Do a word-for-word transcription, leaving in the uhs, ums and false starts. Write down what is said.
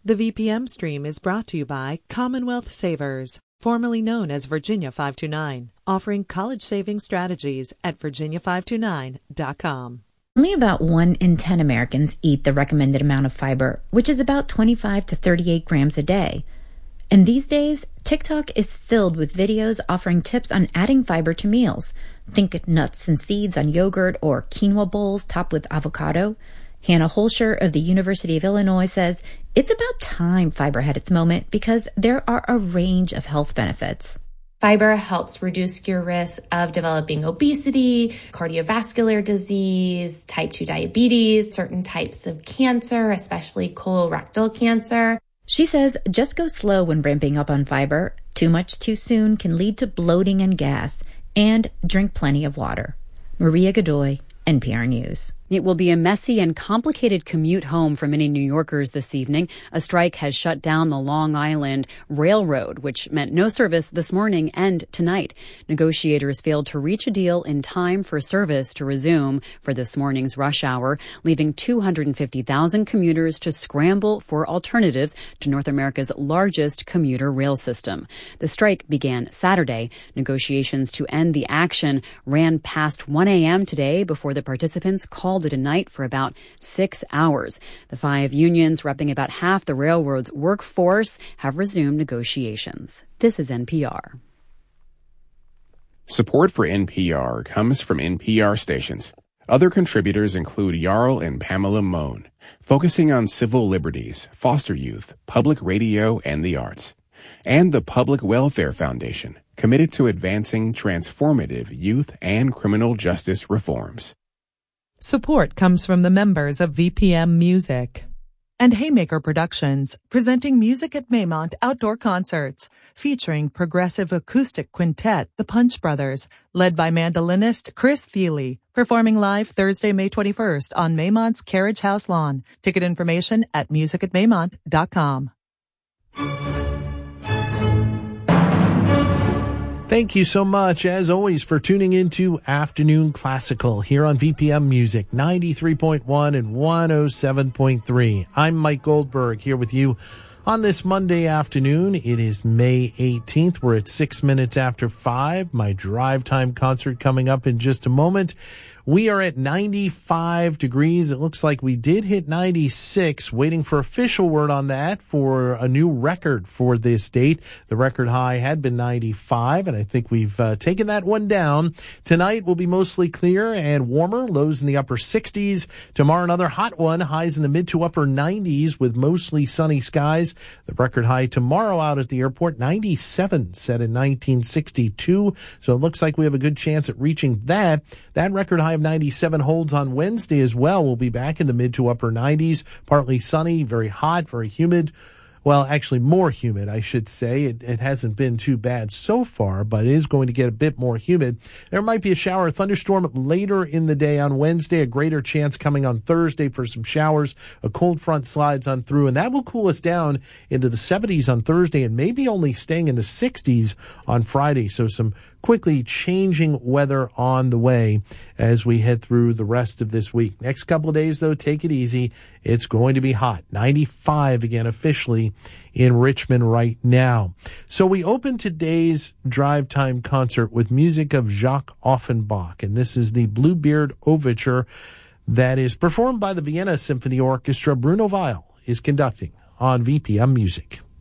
The V P M stream is brought to you by Commonwealth Savers, formerly known as Virginia five two nine, offering college saving strategies at virginia five two nine dot com. Only about one in ten Americans eat the recommended amount of fiber, which is about twenty-five to thirty-eight grams a day. And these days, TikTok is filled with videos offering tips on adding fiber to meals. Think nuts and seeds on yogurt or quinoa bowls topped with avocado. Hannah Holscher of the University of Illinois says it's about time fiber had its moment because there are a range of health benefits. Fiber helps reduce your risk of developing obesity, cardiovascular disease, type two diabetes, certain types of cancer, especially colorectal cancer. She says just go slow when ramping up on fiber. Too much too soon can lead to bloating and gas. And drink plenty of water. Maria Godoy, N P R News. It will be a messy and complicated commute home for many New Yorkers this evening. A strike has shut down the Long Island Railroad, which meant no service this morning and tonight. Negotiators failed to reach a deal in time for service to resume for this morning's rush hour, leaving two hundred fifty thousand commuters to scramble for alternatives to North America's largest commuter rail system. The strike began Saturday. Negotiations to end the action ran past one a.m. today before the participants called it a night for about six hours. The five unions, repping about half the railroad's workforce, have resumed negotiations. This is N P R. Support for N P R comes from N P R stations. Other contributors include Jarl and Pamela Mohn, focusing on civil liberties, foster youth, public radio, and the arts. And the Public Welfare Foundation, committed to advancing transformative youth and criminal justice reforms. Support comes from the members of V P M Music. And Haymaker Productions, presenting Music at Maymont Outdoor Concerts, featuring progressive acoustic quintet, the Punch Brothers, led by mandolinist Chris Thiele, performing live Thursday, May twenty-first on Maymont's Carriage House lawn. Ticket information at music at maymont dot com. Thank you so much, as always, for tuning into Afternoon Classical here on V P M Music, ninety-three point one and one oh seven point three. I'm Mike Goldberg here with you on this Monday afternoon. It is May eighteenth. We're at six minutes after five. My drive time concert coming up in just a moment. We are at ninety-five degrees. It looks like we did hit ninety-six. Waiting for official word on that for a new record for this date. The record high had been ninety-five, and I think we've uh, taken that one down. Tonight will be mostly clear and warmer. Lows in the upper sixties. Tomorrow, another hot one. Highs in the mid to upper nineties with mostly sunny skies. The record high tomorrow out at the airport, ninety-seven, set in nineteen sixty-two. So it looks like we have a good chance at reaching that. That record high of ninety-seven holds on Wednesday as well. We'll be back in the mid to upper nineties, partly sunny, very hot, very humid. Well, actually more humid, I should say. It, it hasn't been too bad so far, but it is going to get a bit more humid. There might be a shower or thunderstorm later in the day on Wednesday, a greater chance coming on Thursday for some showers. A cold front slides on through, and that will cool us down into the seventies on Thursday and maybe only staying in the sixties on Friday. So some quickly changing weather on the way as we head through the rest of this week. Next couple of days, though, take it easy. It's going to be hot. ninety-five again officially in Richmond right now. So we open today's Drive Time concert with music of Jacques Offenbach, and this is the Bluebeard Overture that is performed by the Vienna Symphony Orchestra. Bruno Weil is conducting on V P M Music.